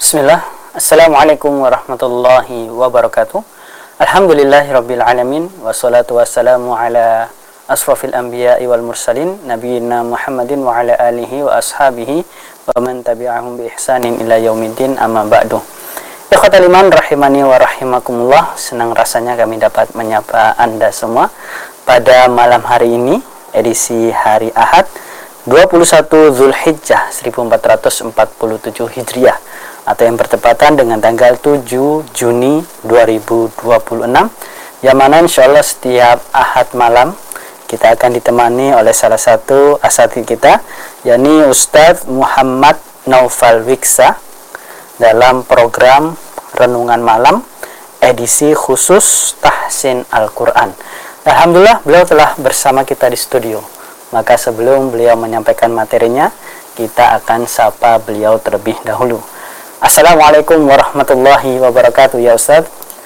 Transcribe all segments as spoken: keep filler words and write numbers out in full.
Bismillah. Assalamualaikum warahmatullahi wabarakatuh. Alhamdulillahirabbil alamin wassalatu wassalamu ala asrofil anbiya'i wal mursalin nabiyina Muhammadin wa ala alihi wa ashabihi wa man tabi'ahum bi ihsanin ila yaumiddin, amma ba'du. Ikhwatal iman rahimani wa rahimakumullah. Senang rasanya kami dapat menyapa Anda semua pada malam hari ini, edisi hari Ahad dua puluh satu Zulhijjah seribu empat ratus empat puluh tujuh Hijriah, atau yang bertepatan dengan tanggal tujuh Juni dua ribu dua puluh enam, yang mana insyaallah setiap Ahad malam kita akan ditemani oleh salah satu asatidz kita, yakni Ustadz Muhammad Naufal Wiksa, dalam program Renungan Malam edisi khusus Tahsin Al-Quran. Alhamdulillah, beliau telah bersama kita di studio. Maka sebelum beliau menyampaikan materinya, kita akan sapa beliau terlebih dahulu. Assalamualaikum warahmatullahi wabarakatuh ya Ustaz.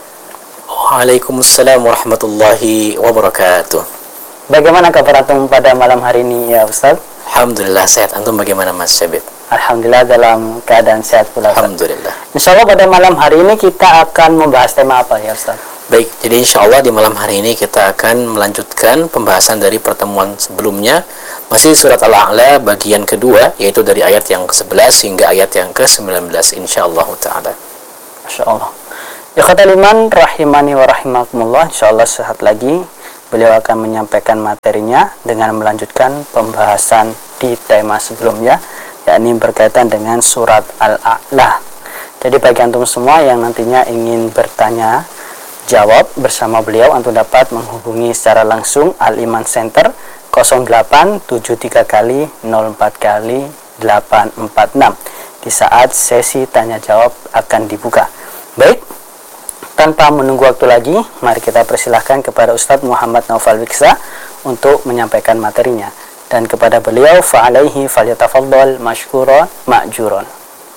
Waalaikumsalam warahmatullahi wabarakatuh. Bagaimana kabar antum pada malam hari ini ya Ustaz? Alhamdulillah sehat. Antum bagaimana Mas Syabib? Alhamdulillah dalam keadaan sehat pula Ustaz. Alhamdulillah. Insyaallah pada malam hari ini kita akan membahas tema apa ya Ustaz? Baik, jadi insya Allah di malam hari ini kita akan melanjutkan pembahasan dari pertemuan sebelumnya, masih surat Al-A'la bagian kedua, yaitu dari ayat yang ke sebelas hingga ayat yang ke sembilan belas, insya Allah ta'ala. Masya Allah. Ikhwatal iman rahimani wa rahimakumullah. Insya Allah sehat lagi beliau akan menyampaikan materinya dengan melanjutkan pembahasan di tema sebelumnya, yakni berkaitan dengan surat Al-A'la. Jadi bagi antum semua yang nantinya ingin bertanya jawab bersama beliau, antum dapat menghubungi secara langsung Al-Iman Center nol delapan tujuh tiga kali nol empat kali delapan empat enam di saat sesi tanya jawab akan dibuka. Baik, tanpa menunggu waktu lagi, mari kita persilahkan kepada Ustadz Muhammad Naufal Wiksa untuk menyampaikan materinya, dan kepada beliau fa'alaihi falyatafaddal mashkuran ma'juran.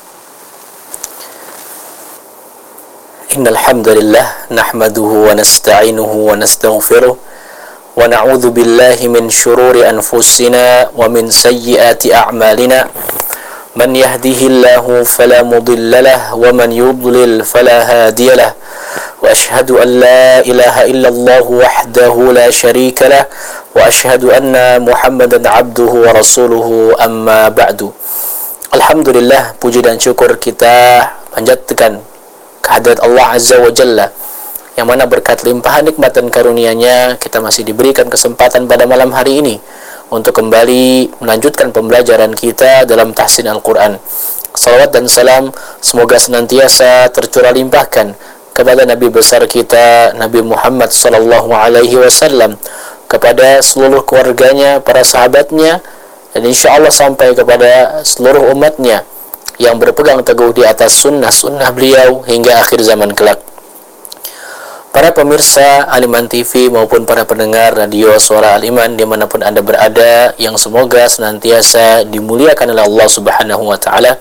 Innal hamdalillah nahmaduhu wa nasta'inuhu wa nastaghfiruh wa na'udzu billahi min shururi anfusina wa min sayyiati a'malina. Man yahdihillahu fala mudilla wa man yudlil fala hadiyalah. Wa ashhadu an la ilaha illallah wahdahu la syarika lah wa ashhadu anna Muhammadan 'abduhu wa rasuluhu, amma ba'du. Alhamdulillah, puji dan syukur kita panjatkan kehadirat Allah Azza wa Jalla, yang mana berkat limpahan nikmat dan karunia-Nya kita masih diberikan kesempatan pada malam hari ini untuk kembali melanjutkan pembelajaran kita dalam tahsin Al-Quran. Salawat dan salam semoga senantiasa tercurah limpahkan kepada Nabi besar kita, Nabi Muhammad sallallahu alaihi wasallam, kepada seluruh keluarganya, para sahabatnya, dan insya Allah sampai kepada seluruh umatnya yang berpegang teguh di atas sunnah-sunnah beliau hingga akhir zaman kelak. Para pemirsa Al-Iman T V maupun para pendengar radio Suara Al-Iman dimanapun Anda berada, yang semoga senantiasa dimuliakan oleh Allah Subhanahu wa Ta'ala,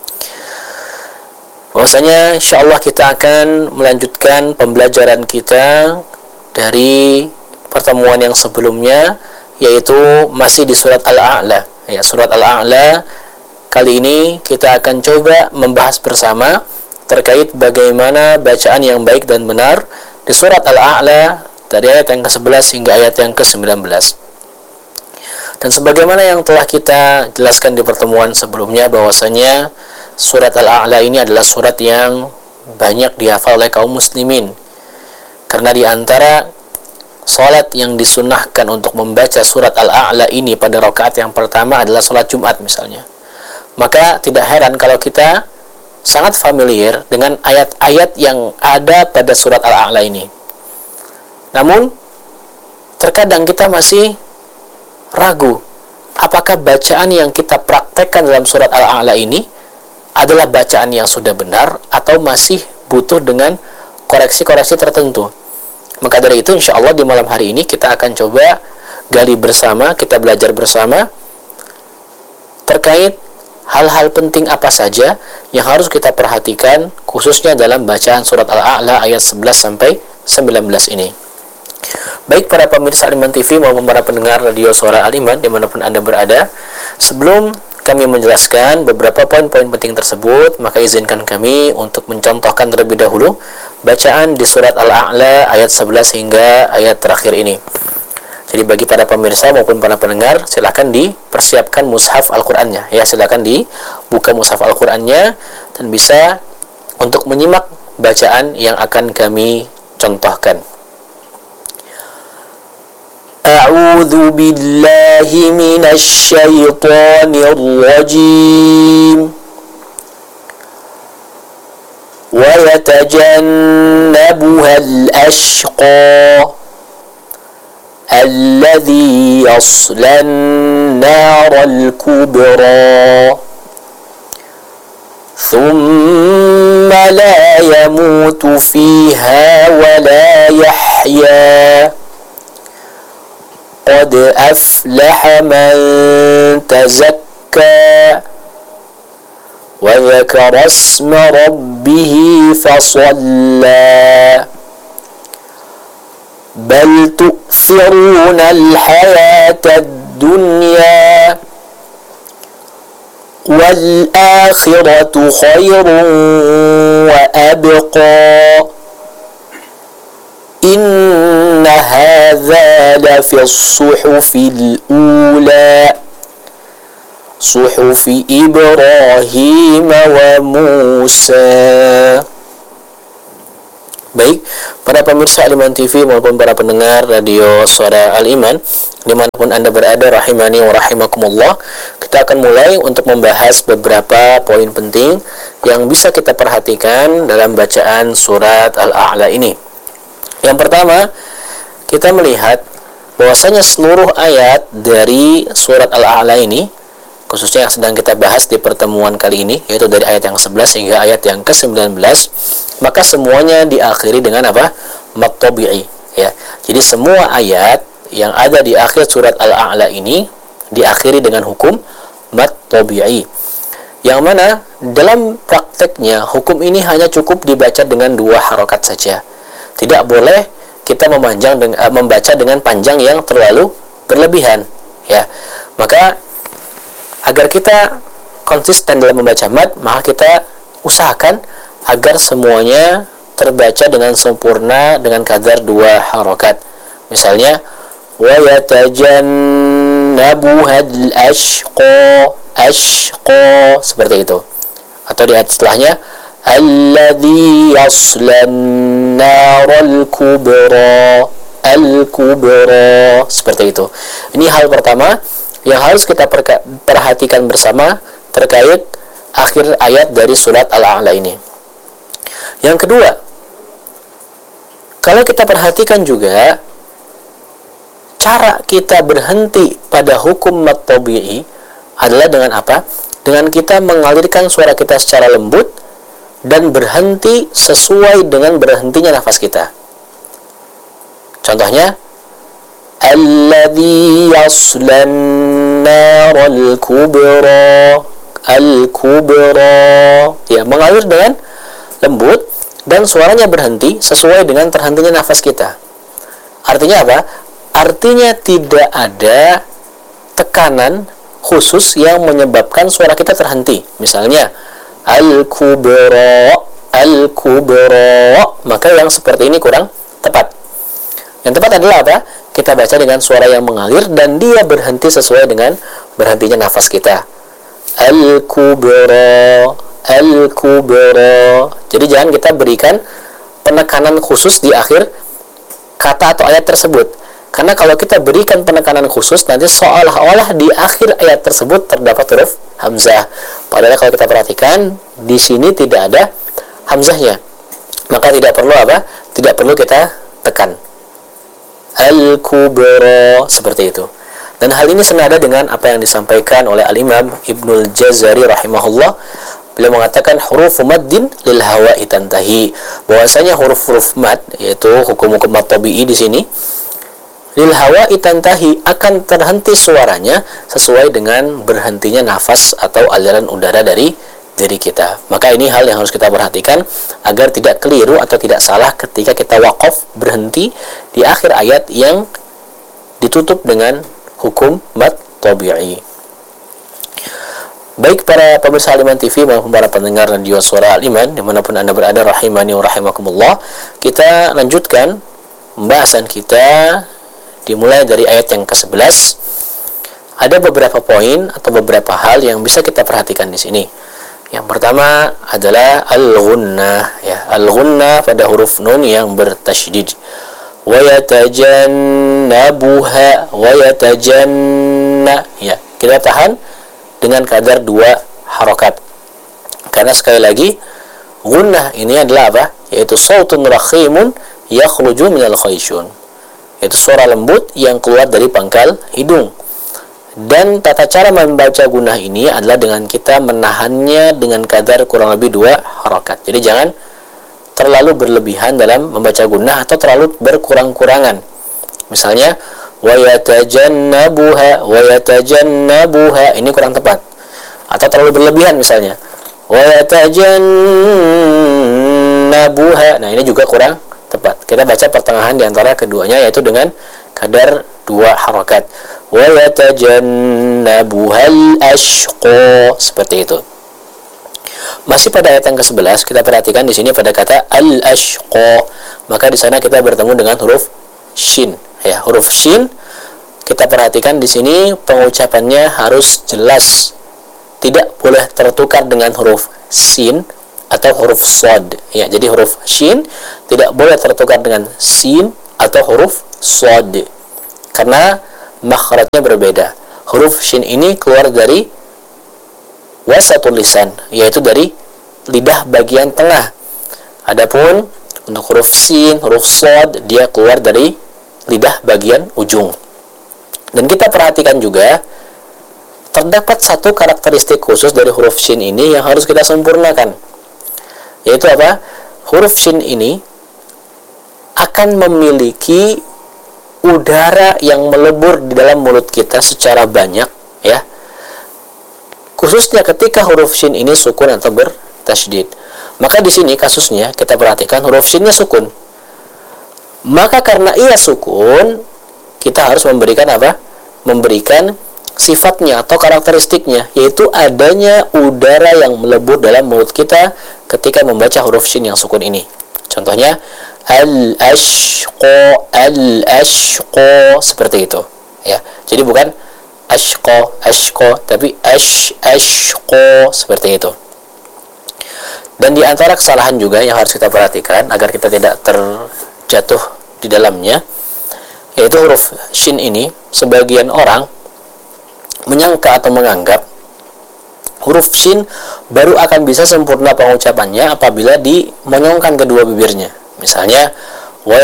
bahwasanya insyaAllah kita akan melanjutkan pembelajaran kita dari pertemuan yang sebelumnya, yaitu masih di surat Al-A'la. Ya, surat Al-A'la kali ini kita akan coba membahas bersama terkait bagaimana bacaan yang baik dan benar di surat Al-A'la dari ayat yang ke sebelas hingga ayat yang ke sembilan belas. Dan sebagaimana yang telah kita jelaskan di pertemuan sebelumnya, bahwasanya surat Al-A'la ini adalah surat yang banyak dihafal oleh kaum muslimin, karena di antara salat yang disunnahkan untuk membaca surat Al-A'la ini pada rakaat yang pertama adalah salat Jumat misalnya. Maka tidak heran kalau kita sangat familiar dengan ayat-ayat yang ada pada surat Al-A'la ini. Namun terkadang kita masih ragu, apakah bacaan yang kita praktekkan dalam surat Al-A'la ini adalah bacaan yang sudah benar atau masih butuh dengan koreksi-koreksi tertentu. Maka dari itu insya Allah di malam hari ini kita akan coba gali bersama, kita belajar bersama terkait hal-hal penting apa saja yang harus kita perhatikan, khususnya dalam bacaan surat Al-A'la ayat sebelas sampai sembilan belas ini. Baik para pemirsa Al-Iman T V maupun para pendengar radio Suara Al-Iman dimanapun Anda berada, sebelum kami menjelaskan beberapa poin-poin penting tersebut, maka izinkan kami untuk mencontohkan terlebih dahulu bacaan di surat Al-A'la ayat sebelas hingga ayat terakhir ini. Jadi bagi para pemirsa maupun para pendengar, silakan dipersiapkan mushaf Al-Qur'annya ya, silakan dibuka mushaf Al-Qur'annya dan bisa untuk menyimak bacaan yang akan kami contohkan. A'udzu billahi minasy syaithanir rajim. Wa yatajannabuhal ashqa alladzi yaslan naral kubra thumma la yamutu fiha wa la yahya qad aflaha man tazakka wa dzakara isma rabbih fasalla bal tu'thiruna al-hayata ad-dunya wal akhiratu khairun wa abqa inna hadza la fi as-suhufil ula suhufi Ibrahim wa Musa. Baik, para pemirsa Al-Iman T V maupun para pendengar radio Suara Al-Iman dimanapun Anda berada, rahimani wa rahimakumullah, kita akan mulai untuk membahas beberapa poin penting yang bisa kita perhatikan dalam bacaan surat Al-A'la ini. Yang pertama, kita melihat bahwasanya seluruh ayat dari surat Al-A'la ini, khususnya yang sedang kita bahas di pertemuan kali ini, yaitu dari ayat yang sebelas hingga ayat yang ke sembilan belas, maka semuanya diakhiri dengan apa? Mad tabi'i, ya. Jadi semua ayat yang ada di akhir surat Al-A'la ini diakhiri dengan hukum mad tabi'i. Yang mana dalam prakteknya hukum ini hanya cukup dibaca dengan dua harokat saja. Tidak boleh kita memanjang dengan, uh, membaca dengan panjang yang terlalu berlebihan, ya. Maka agar kita konsisten dalam membaca mad, maka kita usahakan agar semuanya terbaca dengan sempurna dengan kadar dua harokat. Misalnya, wa yatajannabuhal ashqa, ashqa, seperti itu. Atau di ayat setelahnya, alladzi yaslan naral kubra, al-kubra, seperti itu. Ini hal pertama yang harus kita perhatikan bersama terkait akhir ayat dari surat Al-A'la ini. Yang kedua, kalau kita perhatikan juga cara kita berhenti pada hukum mad tabi'i adalah dengan apa? Dengan kita mengalirkan suara kita secara lembut dan berhenti sesuai dengan berhentinya nafas kita. Contohnya, alladzi yaslan naral kubra, al-kubra, ya, mengalir dengan lembut dan suaranya berhenti sesuai dengan terhentinya nafas kita. Artinya apa? Artinya tidak ada tekanan khusus yang menyebabkan suara kita terhenti. Misalnya al-kubra, al-kubra, maka yang seperti ini kurang tepat. Yang tepat adalah apa? Kita baca dengan suara yang mengalir dan dia berhenti sesuai dengan berhentinya nafas kita. Al-kubra, al-kubra. Jadi jangan kita berikan penekanan khusus di akhir kata atau ayat tersebut. Karena kalau kita berikan penekanan khusus, nanti seolah-olah di akhir ayat tersebut terdapat huruf hamzah. Padahal kalau kita perhatikan, di sini tidak ada hamzahnya. Maka tidak perlu apa? Tidak perlu kita tekan. Al-kubra, seperti itu. Dan hal ini senada dengan apa yang disampaikan oleh Al-Imam Ibnul Jazari rahimahullah. Beliau mengatakan huruf maddin lil hawa'i tantahi, bahwasanya huruf-huruf mad, yaitu hukum-hukum mad tabi'i di sini, lil hawa'i tantahi, akan terhenti suaranya sesuai dengan berhentinya nafas atau aliran udara dari diri kita. Maka ini hal yang harus kita perhatikan agar tidak keliru atau tidak salah ketika kita waqaf berhenti di akhir ayat yang ditutup dengan hukum mad tabi'i. Baik para pemirsa Al-Iman T V maupun para pendengar radio Suara Al-Iman dimanapun Anda berada, rahimani wa rahimakumullah, kita lanjutkan pembahasan kita dimulai dari ayat yang ke sebelas. Ada beberapa poin atau beberapa hal yang bisa kita perhatikan di sini. Yang pertama adalah al-ghunnah, ya, al-ghunnah pada huruf nun yang bertasydid. Wa yatajannabuha, wa yatajanna, ya, kita tahan dengan kadar dua harokat. Karena sekali lagi gunnah ini adalah apa? Yaitu sautun rakhimun yakhruju minal khayshun. Yaitu suara lembut yang keluar dari pangkal hidung. Dan tata cara membaca gunnah ini adalah dengan kita menahannya dengan kadar kurang lebih dua harokat. Jadi jangan terlalu berlebihan dalam membaca gunnah atau terlalu berkurang-kurangan. Misalnya wa yatajannabuha, wa yatajannabuha, ini kurang tepat. Atau terlalu berlebihan misalnya wa yatajannabuha, nah ini juga kurang tepat. Kita baca pertengahan di antara keduanya, yaitu dengan kadar dua harakat. Wa yatajannabuhal ashqa, seperti itu. Masih pada ayat yang ke sebelas, kita perhatikan di sini pada kata al-ashqa, maka di sana kita bertemu dengan huruf shin. Ya, huruf shin kita perhatikan di sini pengucapannya harus jelas, tidak boleh tertukar dengan huruf sin atau huruf sod. Ya, jadi huruf shin tidak boleh tertukar dengan sin atau huruf sod karena makhrajnya berbeda. Huruf shin ini keluar dari wasatul lisan, yaitu dari lidah bagian tengah. Adapun untuk huruf sin, huruf sod, dia keluar dari lidah bagian ujung. Dan kita perhatikan juga terdapat satu karakteristik khusus dari huruf shin ini yang harus kita sempurnakan, yaitu apa? Huruf shin ini akan memiliki udara yang melebur di dalam mulut kita secara banyak, ya, khususnya ketika huruf shin ini sukun atau bertasydid. Maka di sini kasusnya kita perhatikan huruf shinnya sukun. Maka karena ia sukun, kita harus memberikan apa? Memberikan sifatnya atau karakteristiknya, yaitu adanya udara yang melebur dalam mulut kita ketika membaca huruf shin yang sukun ini. Contohnya al-ashqa, al-ashqa, seperti itu, ya. Jadi bukan ashqa, ashqa, tapi ash, ashqa, seperti itu. Dan di antara kesalahan juga yang harus kita perhatikan agar kita tidak terjatuh di dalamnya, yaitu huruf shin ini sebagian orang menyangka atau menganggap huruf shin baru akan bisa sempurna pengucapannya apabila dimonyongkan kedua bibirnya. Misalnya wa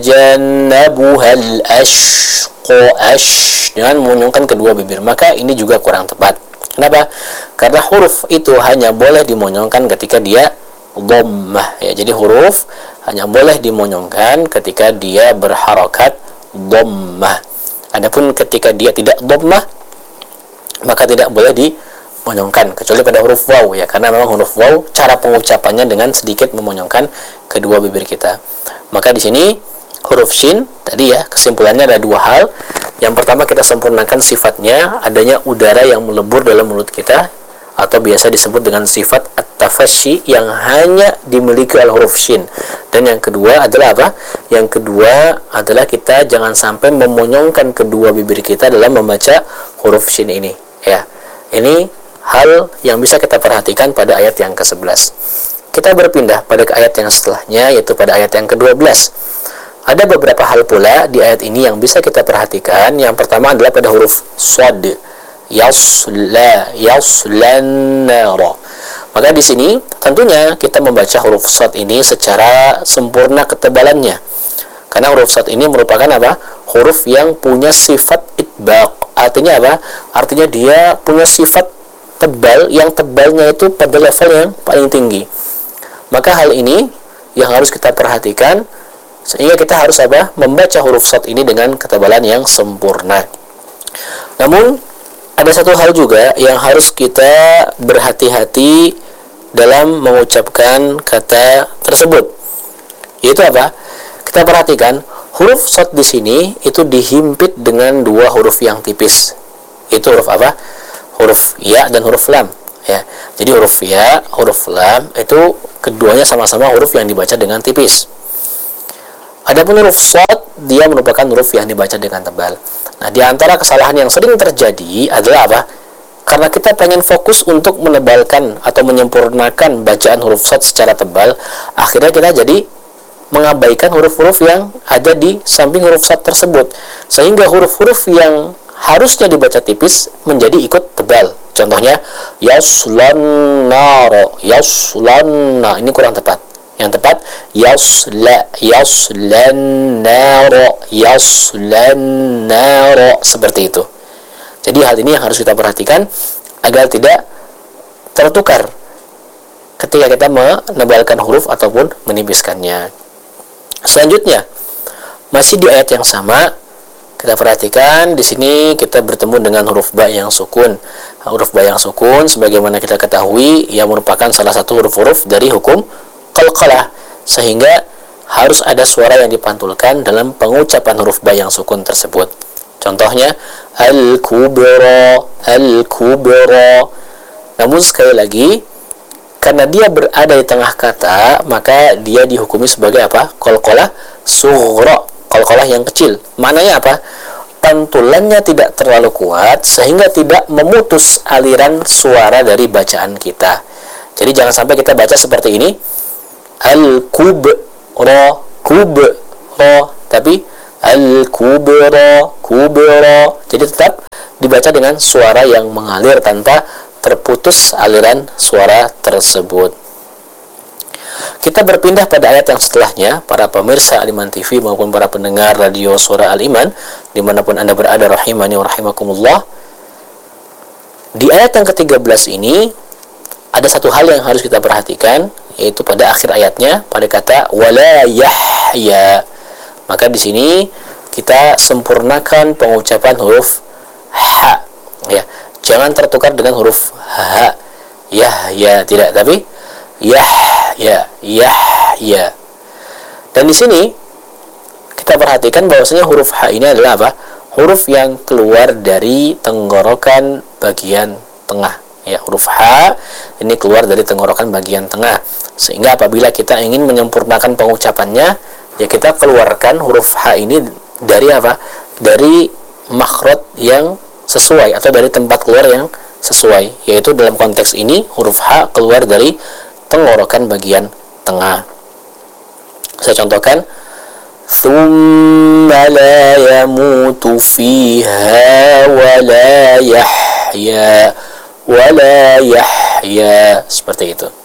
yatajannabuhal ashqa, ash, dengan memonyongkan kedua bibir. Maka ini juga kurang tepat. Kenapa? Karena huruf itu hanya boleh dimonyongkan ketika dia dhammah, ya. Jadi huruf hanya boleh dimonyongkan ketika dia berharakat dhammah. Adapun ketika dia tidak dhammah, maka tidak boleh dimonyongkan kecuali pada huruf waw, ya, karena memang huruf waw cara pengucapannya dengan sedikit memonyongkan kedua bibir kita. Maka di sini huruf shin tadi, ya, kesimpulannya ada dua hal. Yang pertama, kita sempurnakan sifatnya, adanya udara yang melebur dalam mulut kita atau biasa disebut dengan sifat at-tafashi yang hanya dimiliki oleh huruf shin. Dan yang kedua adalah apa? Yang kedua adalah kita jangan sampai memonyongkan kedua bibir kita dalam membaca huruf shin ini, ya. Ini hal yang bisa kita perhatikan pada ayat yang ke sebelas. Kita berpindah pada ayat yang setelahnya, yaitu pada ayat yang ke dua belas. Ada beberapa hal pula di ayat ini yang bisa kita perhatikan. Yang pertama adalah pada huruf shad, yasla, yaslan nara. Maka di sini tentunya kita membaca huruf shad ini secara sempurna ketebalannya. Karena huruf shad ini merupakan apa? Huruf yang punya sifat itbaq. Artinya apa? Artinya dia punya sifat tebal, yang tebalnya itu pada level yang paling tinggi. Maka hal ini yang harus kita perhatikan, sehingga kita harus apa? Membaca huruf shad ini dengan ketebalan yang sempurna. Namun ada satu hal juga yang harus kita berhati-hati dalam mengucapkan kata tersebut, yaitu apa? Kita perhatikan huruf shad di sini itu dihimpit dengan dua huruf yang tipis. Itu huruf apa? Huruf ya dan huruf lam. ya. Jadi huruf ya, huruf lam itu keduanya sama-sama huruf yang dibaca dengan tipis. Adapun huruf shad, dia merupakan huruf yang dibaca dengan tebal. Nah, di antara kesalahan yang sering terjadi adalah apa? Karena kita pengen fokus untuk menebalkan atau menyempurnakan bacaan huruf shad secara tebal, akhirnya kita jadi mengabaikan huruf-huruf yang ada di samping huruf shad tersebut, sehingga huruf-huruf yang harusnya dibaca tipis menjadi ikut tebal. Contohnya yaslan naro, yaslan, nah ini kurang tepat. Yang tepat yasla, yaslan naro, yaslan naro, seperti itu. Jadi hal ini yang harus kita perhatikan agar tidak tertukar ketika kita menebalkan huruf ataupun menipiskannya. Selanjutnya, masih di ayat yang sama, kita perhatikan di sini kita bertemu dengan huruf ba yang sukun. Huruf ba yang sukun sebagaimana kita ketahui ia merupakan salah satu huruf-huruf dari hukum qalqalah, sehingga harus ada suara yang dipantulkan dalam pengucapan huruf ba yang sukun tersebut. Contohnya al-kubra, al-kubra. Namun sekali lagi, karena dia berada di tengah kata, maka dia dihukumi sebagai apa? Qalqalah sughra, qalqalah yang kecil. Maknanya apa? Pantulannya tidak terlalu kuat sehingga tidak memutus aliran suara dari bacaan kita. Jadi jangan sampai kita baca seperti ini, al-kubra, kubra, tapi al-kubra, kubra. Jadi tetap dibaca dengan suara yang mengalir tanpa terputus aliran suara tersebut. Kita berpindah pada ayat yang setelahnya, para pemirsa Al-Iman T V maupun para pendengar radio Suara Al-Iman dimanapun Anda berada, rahimani wa rahimakumullah. Di ayat yang ketiga belas ini ada satu hal yang harus kita perhatikan, yaitu pada akhir ayatnya pada kata wala yahya. Maka di sini kita sempurnakan pengucapan huruf ha, ya. Jangan tertukar dengan huruf ha, yahya, tidak, tapi yah, ya, yah, ya. Dan di sini kita perhatikan bahwasanya huruf ha ini adalah apa? Huruf yang keluar dari tenggorokan bagian tengah. Ya, huruf ha ini keluar dari tenggorokan bagian tengah. Sehingga apabila kita ingin menyempurnakan pengucapannya, ya kita keluarkan huruf ha ini dari apa? Dari makhraj yang sesuai atau dari tempat keluar yang sesuai. Yaitu dalam konteks ini huruf ha keluar dari tenggorokan bagian tengah. Saya contohkan, thumma la yamutu fiha wa la yahya wa la yahya, seperti itu.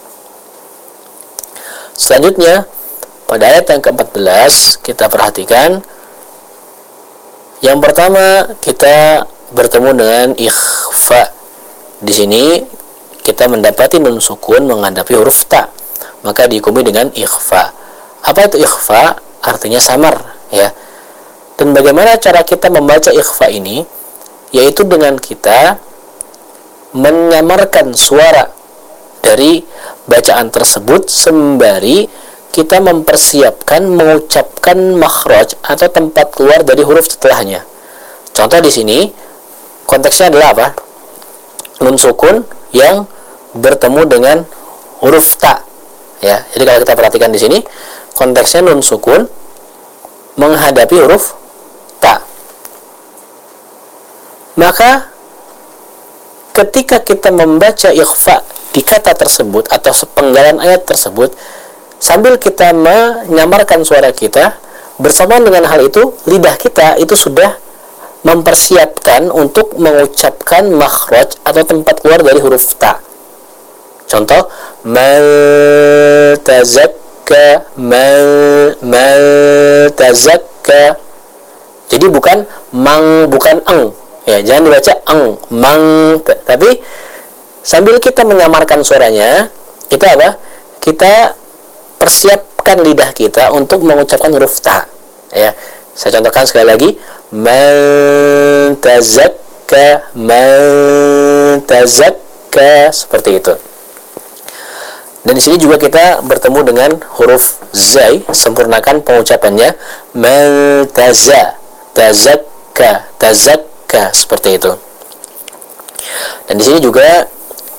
Selanjutnya pada ayat yang keempat belas kita perhatikan, yang pertama kita bertemu dengan ikhfa. Di sini kita mendapati nun sukun menghadapi huruf ta, maka dihukumi dengan ikhfa. Apa itu ikhfa? Artinya samar, ya. Dan bagaimana cara kita membaca ikhfa ini? Yaitu dengan kita menyamarkan suara dari bacaan tersebut sembari kita mempersiapkan mengucapkan makhraj atau tempat keluar dari huruf setelahnya. Contoh di sini konteksnya adalah apa? Nun sukun yang bertemu dengan huruf ta, ya. Jadi kalau kita perhatikan di sini konteksnya nun sukun menghadapi huruf ta. Maka ketika kita membaca ikhfa di kata tersebut atau sepenggalan ayat tersebut, sambil kita menyamarkan suara kita, bersamaan dengan hal itu lidah kita itu sudah mempersiapkan untuk mengucapkan makhraj atau tempat keluar dari huruf ta. Contoh, mal tazakka, mal mal tazakka. Jadi bukan mang, bukan eng, ya, jangan dibaca eng, mang, tapi sambil kita menyamarkan suaranya, kita apa? Kita persiapkan lidah kita untuk mengucapkan huruf ta, ya. Saya contohkan sekali lagi, man tazakka, man tazakka, seperti itu. Dan di sini juga kita bertemu dengan huruf zai, sempurnakan pengucapannya, man taza, tazakka, tazakka, seperti itu. Dan di sini juga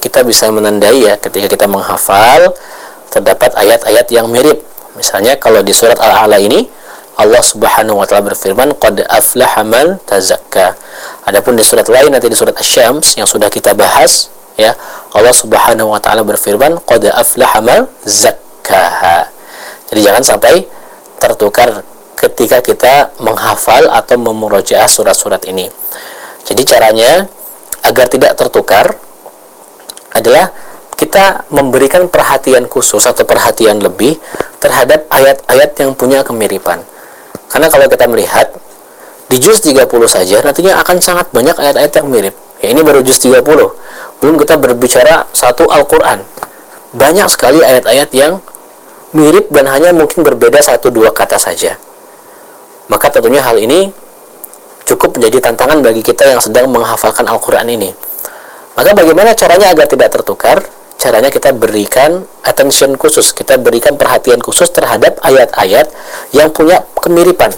kita bisa menandai ya ketika kita menghafal terdapat ayat-ayat yang mirip. Misalnya kalau di surat Al-A'la ini Allah Subhanahu wa taala berfirman, qad aflaha man tazakka. Adapun di surat lain nanti di surat Asy-Syams yang sudah kita bahas ya, Allah Subhanahu wa taala berfirman, qad aflaha man zakkaha. Jadi jangan sampai tertukar ketika kita menghafal atau memurojaah surat-surat ini. Jadi caranya agar tidak tertukar adalah kita memberikan perhatian khusus atau perhatian lebih terhadap ayat-ayat yang punya kemiripan. Karena kalau kita melihat di juz tiga puluh saja nantinya akan sangat banyak ayat-ayat yang mirip. Ya, ini baru juz tiga puluh. Belum kita berbicara satu Al-Qur'an. Banyak sekali ayat-ayat yang mirip dan hanya mungkin berbeda satu dua kata saja. Maka tentunya hal ini cukup menjadi tantangan bagi kita yang sedang menghafalkan Al-Qur'an ini. Maka bagaimana caranya agar tidak tertukar? Caranya kita berikan attention khusus, kita berikan perhatian khusus terhadap ayat-ayat yang punya kemiripan.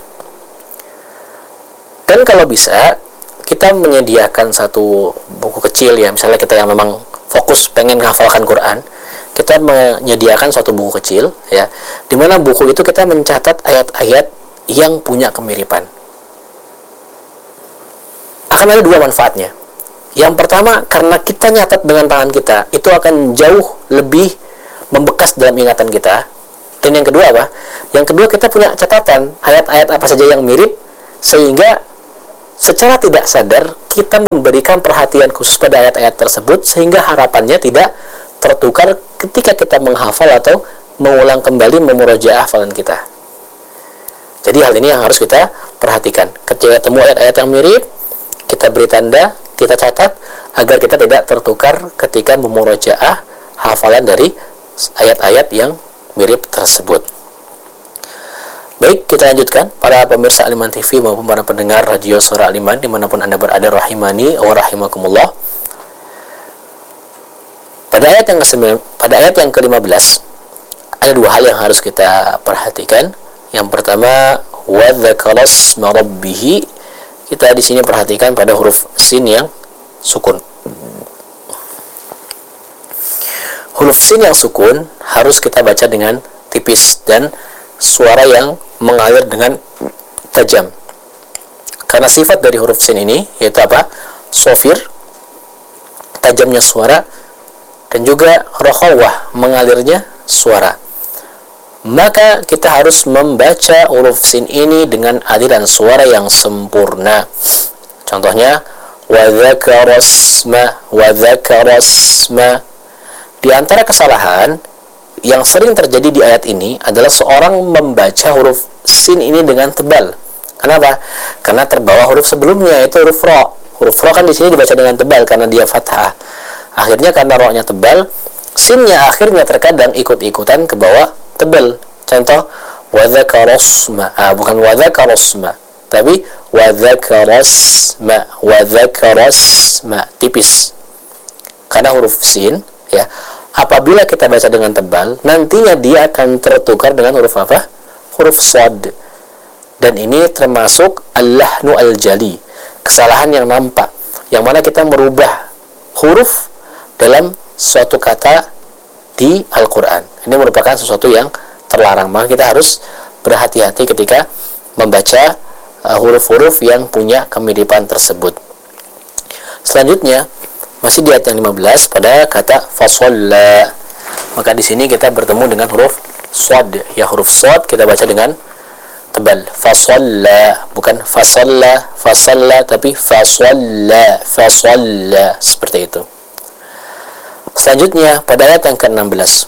Dan kalau bisa, kita menyediakan satu buku kecil ya, misalnya kita yang memang fokus pengen menghafalkan Quran, kita menyediakan suatu buku kecil ya, di mana buku itu kita mencatat ayat-ayat yang punya kemiripan. Akan ada dua manfaatnya. Yang pertama, karena kita nyatat dengan tangan kita, itu akan jauh lebih membekas dalam ingatan kita. Dan yang kedua apa? Yang kedua, kita punya catatan ayat-ayat apa saja yang mirip, sehingga secara tidak sadar kita memberikan perhatian khusus pada ayat-ayat tersebut, sehingga harapannya tidak tertukar ketika kita menghafal atau mengulang kembali memurojaah hafalan kita. Jadi hal ini yang harus kita perhatikan. Ketika ketemu ayat-ayat yang mirip, kita beri tanda, kita catat agar kita tidak tertukar ketika memurojaah hafalan dari ayat-ayat yang mirip tersebut. Baik, kita lanjutkan. Para pemirsa Al-Iman T V maupun para pendengar radio Suara Al-Iman dimanapun Anda berada, rahimani wa rahimakumullah. Pada ayat yang ke pada ayat yang ke lima belas ada dua hal yang harus kita perhatikan. Yang pertama, wa dzakara isma rabbih. Kita di sini perhatikan pada huruf sin yang sukun. Huruf sin yang sukun harus kita baca dengan tipis dan suara yang mengalir dengan tajam. Karena sifat dari huruf sin ini yaitu apa? Sofir, tajamnya suara, dan juga rokhawah, mengalirnya suara. Maka kita harus membaca huruf sin ini dengan aliran suara yang sempurna. Contohnya, wa dzakarasma, wa dzakarasma. Di antara kesalahan yang sering terjadi di ayat ini adalah seorang membaca huruf sin ini dengan tebal. Kenapa? Karena terbawa huruf sebelumnya, yaitu huruf ro. Huruf ro kan di sini dibaca dengan tebal karena dia fathah. Akhirnya karena ro-nya tebal, sinnya akhirnya terkadang ikut-ikutan ke bawah tebal. Contoh, wa dzakarasma, ah, bukan wa dzakarasma, tapi wa dzakarasma, wa dzakarasma, tipis. Karena huruf sin ya, apabila kita baca dengan tebal, nantinya dia akan tertukar dengan huruf apa? Huruf shad. Dan ini termasuk al-lahnu al-jali, kesalahan yang nampak, yang mana kita merubah huruf dalam suatu kata di Al-Quran. Ini merupakan sesuatu yang terlarang. Maka kita harus berhati-hati ketika membaca uh, huruf-huruf yang punya kemiripan tersebut. Selanjutnya, masih di ayat yang lima belas pada kata fasalla. Maka di sini kita bertemu dengan huruf shad. Ya, huruf shad kita baca dengan tebal. Fasalla, bukan fasalla, fasalla, tapi fasalla, fasalla, seperti itu. Selanjutnya pada ayat yang ke enam belas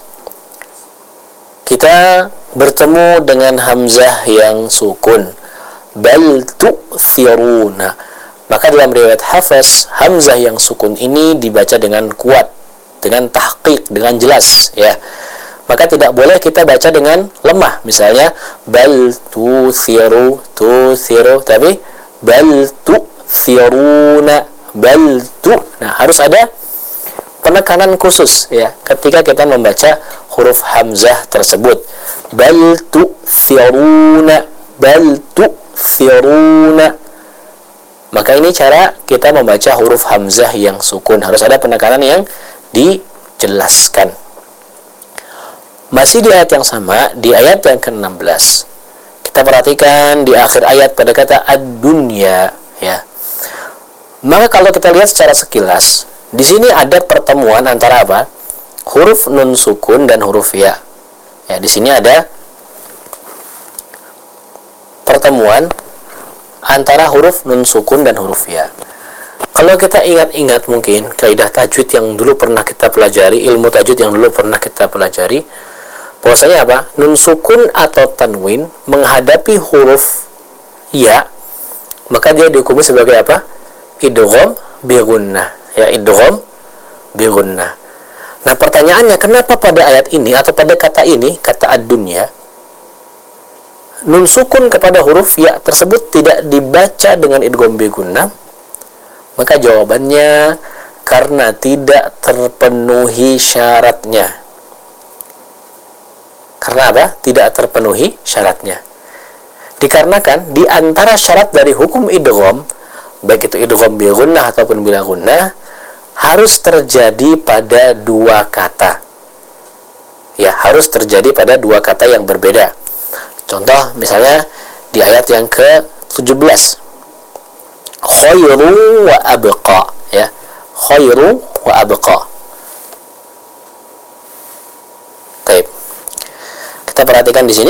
kita bertemu dengan hamzah yang sukun, bal tu'thiruna. Maka dalam riwayat Hafs, hamzah yang sukun ini dibaca dengan kuat, dengan tahqiq, dengan jelas ya. Maka tidak boleh kita baca dengan lemah. Misalnya bal tu'thiru, tu'thiru, tapi bal tu'thiruna, bal tu. Nah, harus ada penekanan khusus ya ketika kita membaca huruf hamzah tersebut. Bal tu'thiruna, bal tu'thiruna. Maka ini cara kita membaca huruf hamzah yang sukun, harus ada penekanan yang dijelaskan. Masih di ayat yang sama, di ayat yang ke enam belas. Kita perhatikan di akhir ayat pada kata ad-dunya, ya. Maka kalau kita lihat secara sekilas, di sini ada pertemuan antara apa? Huruf nun sukun dan huruf ya. Ya, di sini ada pertemuan antara huruf nun sukun dan huruf ya. Kalau kita ingat-ingat mungkin kaidah tajwid yang dulu pernah kita pelajari, ilmu tajwid yang dulu pernah kita pelajari, bahwasanya apa? Nun sukun atau tanwin menghadapi huruf ya, maka dia dihukumi sebagai apa? Idgham bi gunnah. Ya, idgham bi gunnah. Nah, pertanyaannya, kenapa pada ayat ini atau pada kata ini, kata ad-dunya, nun sukun kepada huruf ya tersebut tidak dibaca dengan idgham bi gunnah? Maka jawabannya karena tidak terpenuhi syaratnya. Karena apa? Tidak terpenuhi syaratnya. Dikarenakan di antara syarat dari hukum idgham, baik itu idgham bi gunnah ataupun bila gunnah, harus terjadi pada dua kata. Ya, harus terjadi pada dua kata yang berbeda. Contoh misalnya di ayat yang ke tujuh belas. Khairu wa abqa, ya. Khairu wa abqa. Baik. Kita perhatikan di sini.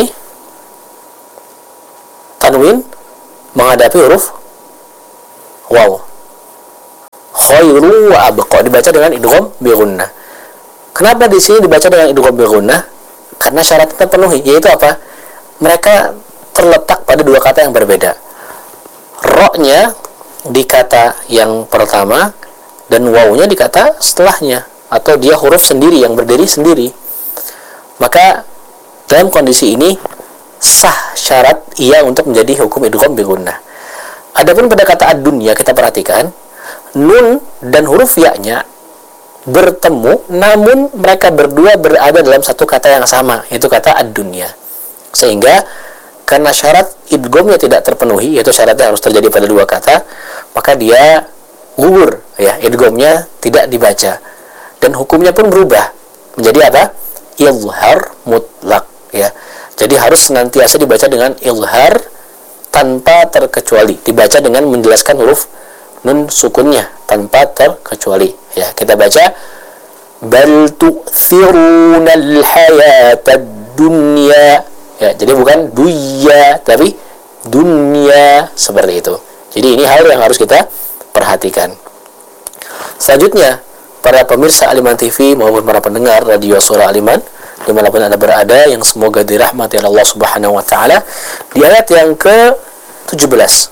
Tanwin menghadapi huruf waw. Khairu wa abqa dibaca dengan idgham bi gunnah. Kenapa di sini dibaca dengan idgham bi gunnah? Karena syaratnya terpenuhi, yaitu apa? Mereka terletak pada dua kata yang berbeda. Ro-nya di kata yang pertama dan wawnya di kata setelahnya, atau dia huruf sendiri yang berdiri sendiri. Maka dalam kondisi ini sah syarat ia untuk menjadi hukum idgham bi gunnah. Adapun pada kata ad-dunya, kita perhatikan nun dan huruf ya-nya bertemu, namun mereka berdua berada dalam satu kata yang sama, yaitu kata ad-dunya. Sehingga karena syarat idghamnya tidak terpenuhi, yaitu syaratnya harus terjadi pada dua kata, maka dia gugur, ya, idghamnya tidak dibaca, dan hukumnya pun berubah menjadi apa? Izhar mutlak, ya. Jadi harus senantiasa dibaca dengan izhar tanpa terkecuali, dibaca dengan menjelaskan huruf nun sukunnya tanpa terkecuali, ya. Kita baca bal tu'thirunal hayatad dunya, ya, jadi bukan duya tapi dunia, seperti itu. Jadi ini hal yang harus kita perhatikan. Selanjutnya, para pemirsa Aliman T V maupun para pendengar radio Suara Aliman dimanapun Anda berada, yang semoga dirahmati Allah Subhanahu wa Ta'ala, di ayat yang ke tujuh belas.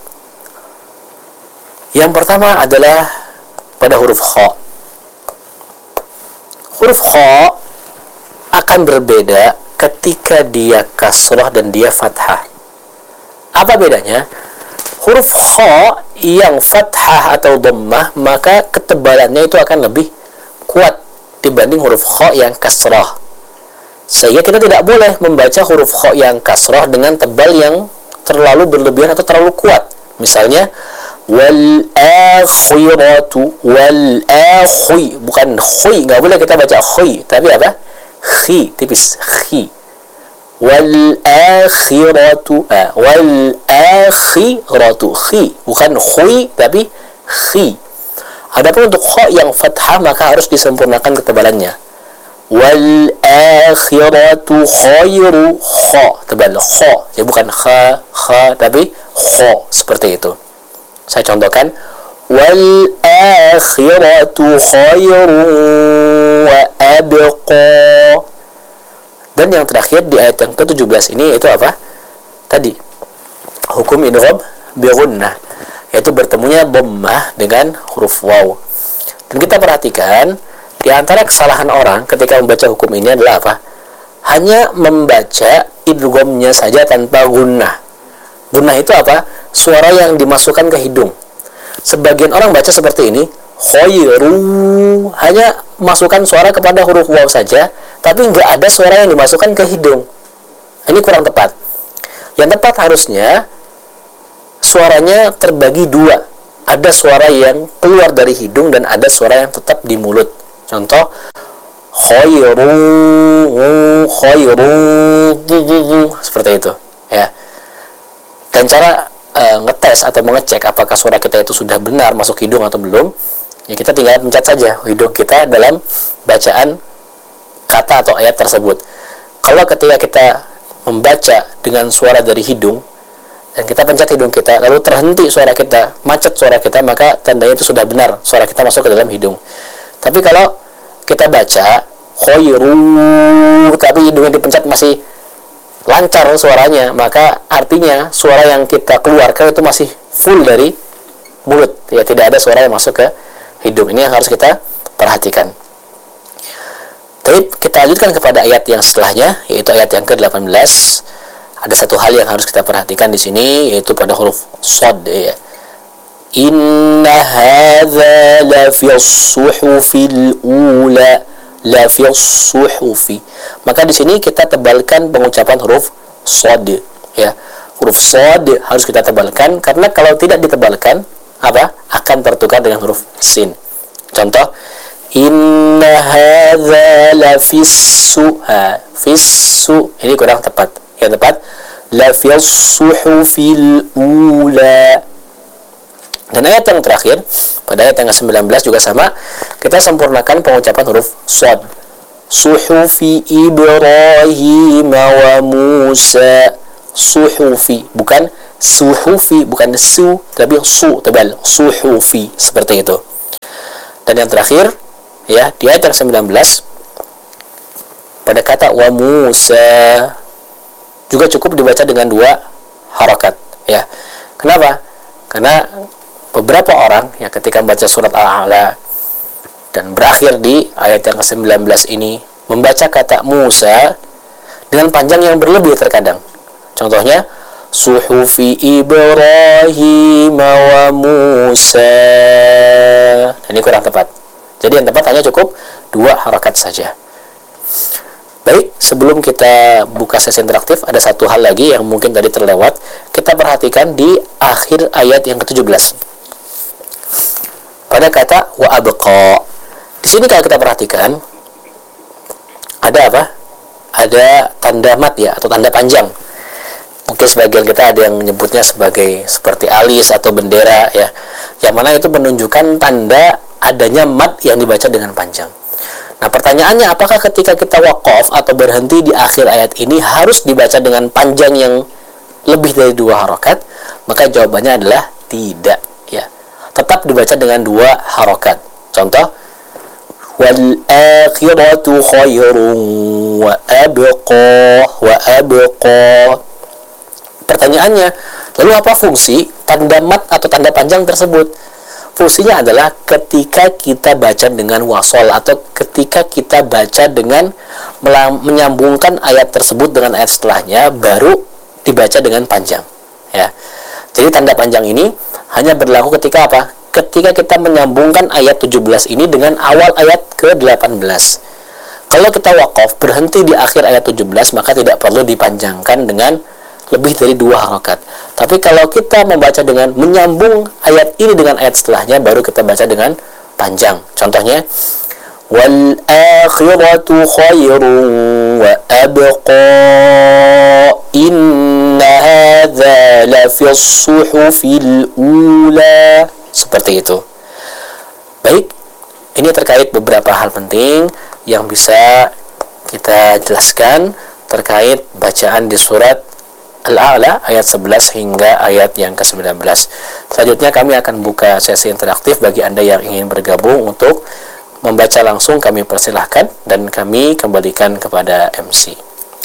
Yang pertama adalah pada huruf kha. Huruf kha akan berbeda ketika dia kasrah dan dia fathah. Apa bedanya? Huruf kha yang fathah atau dhammah, maka ketebalannya itu akan lebih kuat dibanding huruf kha yang kasrah. Sehingga kita tidak boleh membaca huruf kha yang kasrah dengan tebal yang terlalu berlebihan atau terlalu kuat. Misalnya wal akhiratu, wal akhi, bukan khi, enggak boleh kita baca khi, tapi apa? Khi, tipis, khi. Wal akhiratu, ah, wal akhiratu, khi, bukan khi tapi khi. Adapun untuk kha yang fathah maka harus disempurnakan ketebalannya. Wal akhiratu khairu, kha tebal, kha, ya, bukan kha kha tapi kha, seperti itu. Saya contohkan, wal akhiratu khairu wa abqa. Dan yang terakhir di ayat yang ke tujuh belas ini yaitu apa? Tadi hukum idgham bi gunnah, yaitu bertemunya dhammah dengan huruf waw. Dan kita perhatikan di antara kesalahan orang ketika membaca hukum ini adalah apa? Hanya membaca idghamnya saja tanpa gunnah. Gunnah itu apa? Suara yang dimasukkan ke hidung. Sebagian orang baca seperti ini, khairu, hanya masukkan suara kepada huruf waw saja, tapi nggak ada suara yang dimasukkan ke hidung. Ini kurang tepat. Yang tepat harusnya suaranya terbagi dua. Ada suara yang keluar dari hidung dan ada suara yang tetap di mulut. Contoh khairu khairu seperti itu ya. Dan cara e, ngetes atau mengecek apakah suara kita itu sudah benar masuk hidung atau belum, ya kita tinggal pencet saja hidung kita dalam bacaan kata atau ayat tersebut. Kalau ketika kita membaca dengan suara dari hidung dan kita pencet hidung kita lalu terhenti suara kita, macet suara kita, maka tandanya itu sudah benar suara kita masuk ke dalam hidung. Tapi kalau kita baca khairu tapi hidungnya dipencet masih lancar suaranya, maka artinya suara yang kita keluarkan itu masih full dari mulut, ya tidak ada suara yang masuk ke hidung. Ini yang harus kita perhatikan. Tapi kita lanjutkan kepada ayat yang setelahnya, yaitu ayat yang ke delapan belas. Ada satu hal yang harus kita perhatikan di sini, yaitu pada huruf shad ya. Inna hadza la fi as-suhufil ula, la fi as-suhufi. Maka di sini kita tebalkan pengucapan huruf shad ya. Huruf shad harus kita tebalkan, karena kalau tidak ditebalkan apa? Akan tertukar dengan huruf sin. Contoh inna hadza la fi as-suha, fi as-su, ini kurang tepat. Yang tepat la fi as-suhufil ula. Dan ayat yang terakhir, pada ayat yang ke sembilan belas juga sama, kita sempurnakan pengucapan huruf shad. Suhufi Ibrahim wa Musa. Suhufi, bukan suhufi, bukan su, tapi su tebal. Suhufi, seperti itu. Dan yang terakhir, ya, di ayat yang sembilan belas, pada kata wa Musa juga cukup dibaca dengan dua harakat, ya. Kenapa? Karena beberapa orang yang ketika membaca surat Al-A'la dan berakhir di ayat yang ke sembilan belas ini membaca kata Musa dengan panjang yang berlebih terkadang. Contohnya suhufi Ibrahim wa Musa. Ini kurang tepat. Jadi yang tepat hanya cukup dua harakat saja. Baik, sebelum kita buka sesi interaktif, ada satu hal lagi yang mungkin tadi terlewat. Kita perhatikan di akhir ayat yang ke tujuh belas. Pada kata wa abqa. Di sini kalau kita perhatikan ada apa? Ada tanda mat ya, atau tanda panjang. Mungkin sebagian kita ada yang menyebutnya sebagai seperti alis atau bendera ya. Yang mana itu menunjukkan tanda adanya mat yang dibaca dengan panjang. Nah, pertanyaannya, apakah ketika kita waqaf atau berhenti di akhir ayat ini harus dibaca dengan panjang yang lebih dari dua harokat? Maka jawabannya adalah tidak ya. Tetap dibaca dengan dua harokat. Contoh wal akhiratu khairun wa abqa wa abqa. Pertanyaannya, lalu apa fungsi tanda mat atau tanda panjang tersebut? Fungsinya adalah ketika kita baca dengan wasol atau ketika kita baca dengan menyambungkan ayat tersebut dengan ayat setelahnya, baru dibaca dengan panjang ya. Jadi tanda panjang ini hanya berlaku ketika apa? Ketika kita menyambungkan ayat tujuh belas ini dengan awal ayat ke delapan belas. Kalau kita waqaf berhenti di akhir ayat tujuh belas, maka tidak perlu dipanjangkan dengan lebih dari dua harakat. Tapi kalau kita membaca dengan menyambung ayat ini dengan ayat setelahnya, baru kita baca dengan panjang. Contohnya wal akhiratu khairun wa abqa inna hadza la fi as-suhufil ula. Seperti itu. Baik, ini terkait beberapa hal penting yang bisa kita jelaskan terkait bacaan di surat Al-A'la ayat sebelas hingga ayat yang ke sembilan belas. Selanjutnya kami akan buka sesi interaktif bagi Anda yang ingin bergabung untuk membaca langsung. Kami persilahkan dan kami kembalikan kepada M C.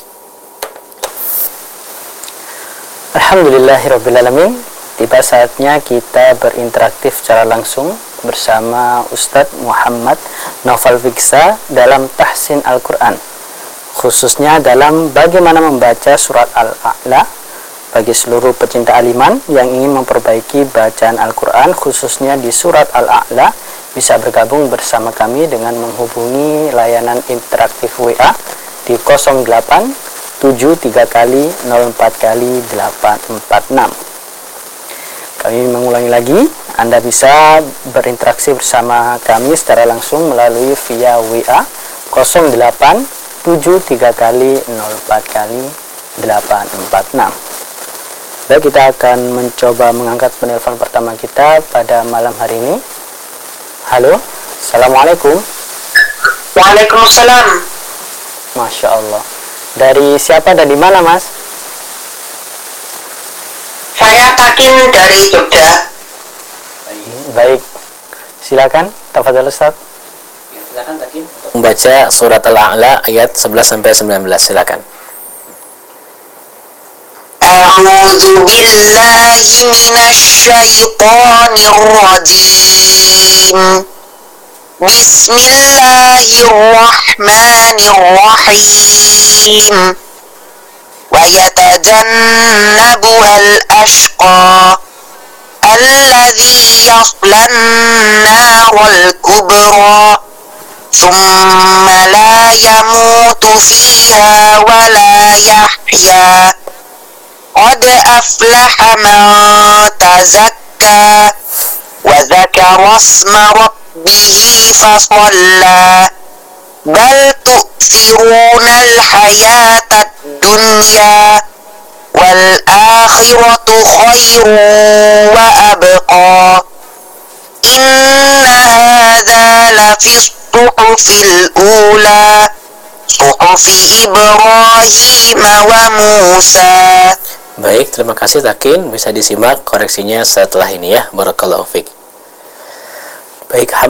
Alhamdulillahirrabbilalamin. Tiba saatnya kita berinteraktif secara langsung bersama Ustadz Muhammad Naufal Fiksa dalam tahsin Al-Quran, khususnya dalam bagaimana membaca surat Al-A'la bagi seluruh pecinta aliman yang ingin memperbaiki bacaan Al-Quran khususnya di surat Al-A'la. Bisa bergabung bersama kami dengan menghubungi layanan interaktif W A di nol delapan tujuh tiga kali nol empat kali delapan empat enam. Kami mengulangi lagi, Anda bisa berinteraksi bersama kami secara langsung melalui via W A nol delapan tujuh tiga kali nol empat kali delapan empat enam. Baik, kita akan mencoba mengangkat penelpon pertama kita pada malam hari ini. Halo, Assalamualaikum. Waalaikumsalam. Masya Allah. Dari siapa dan di mana, Mas? Saya Takin dari Jogja. Baik, silakan. Tafadhol Ustaz. Membaca surat Al-A'la ayat sebelas sampai sembilan belas. Silakan. A'udzu billahi minasy syaithanir rajim. Bismillahirrahmanirrahim. Wa yatajannabuhal ashqa alladzi yaslan naral kubra thumma la yamutu fiha wa la yahya qad aflaha man tazakka wa dzakara isma rabbihi fasalla bal tu'thirunal hayatad dunya wal akhiratu khairun wa abqa inna hadza lafis suhufil ula suhufi Ibrahim wa Musa. Baik, terima kasih Takin. Bisa disimak koreksinya setelah ini ya. Barakallahu fiik. Baik,